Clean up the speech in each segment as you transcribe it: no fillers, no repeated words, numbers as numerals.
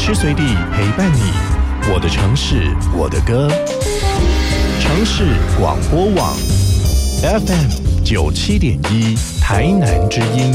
时随地陪伴你，我的城市，我的歌。城市广播网 FM 97.1台南之音。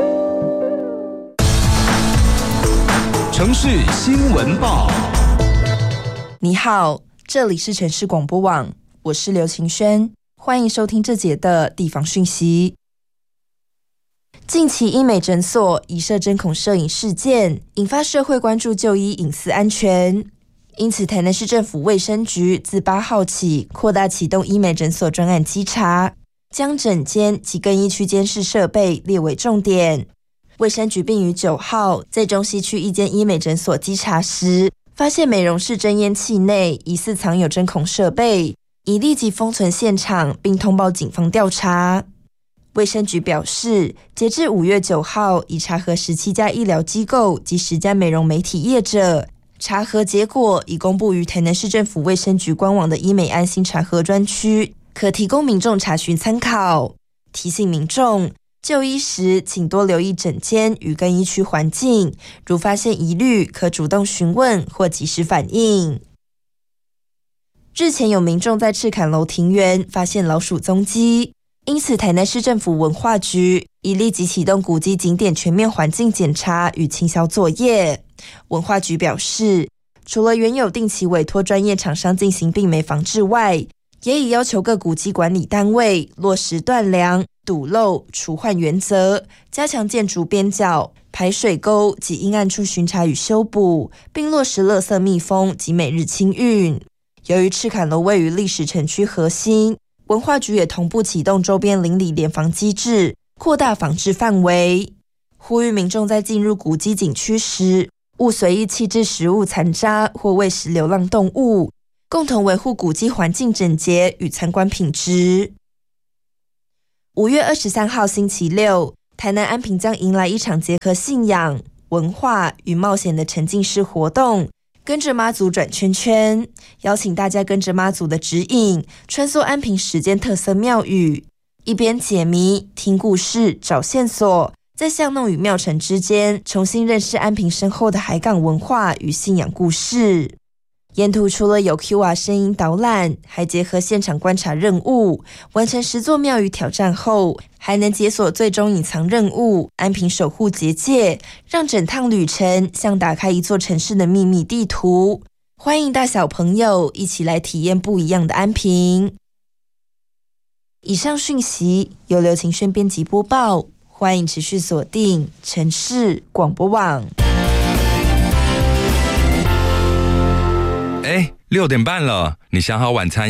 城市新闻报。 你好，这里是城市广播网，我是刘晴轩，欢迎收听这节的地方讯息。近期医美诊所疑涉针孔摄影事件，引发社会关注就医隐私安全。因此，台南市政府卫生局自8号起扩大启动医美诊所专案稽查，将诊间及更衣区监视设备列为重点。卫生局并于9号在中西区一间医美诊所稽查时，发现美容室蒸烟器内疑似藏有针孔设备，已立即封存现场，并通报警方调查。卫生局表示，截至5月9号，已查核17家医疗机构及10家美容媒体业者，查核结果已公布于台南市政府卫生局官网的医美安心查核专区，可提供民众查询参考。提醒民众，就医时请多留意诊间与更衣区环境，如发现疑虑，可主动询问或及时反映。日前有民众在赤坎楼庭园发现老鼠踪迹，因此台南市政府文化局已立即启动古迹景点全面环境检查与清消作业。文化局表示，除了原有定期委托专业厂商进行病媒防治外，也已要求各古迹管理单位落实断梁、堵漏、除患原则，加强建筑边角、排水沟及阴暗处巡查与修补，并落实垃圾密封及每日清运。由于赤坎楼位于历史城区核心，文化局也同步启动周边邻里联防机制，扩大防治范围，呼吁民众在进入古迹景区时，勿随意弃置食物残渣或喂食流浪动物，共同维护古迹环境整洁与参观品质。5月23号星期六，台南安平将迎来一场结合信仰、文化与冒险的沉浸式活动，跟着妈祖转圈圈，邀请大家跟着妈祖的指引，穿梭安平10间特色庙宇，一边解谜、听故事、找线索，在巷弄与庙城之间重新认识安平深厚的海港文化与信仰故事。沿途除了有 QR 声音导览，还结合现场观察任务，完成10座庙宇挑战后，还能解锁最终隐藏任务安平守护结界，让整趟旅程像打开一座城市的秘密地图。欢迎大小朋友一起来体验不一样的安平。以上讯息由刘晴轩编辑播报，欢迎持续锁定城市广播网。 6点半了，你想好晚餐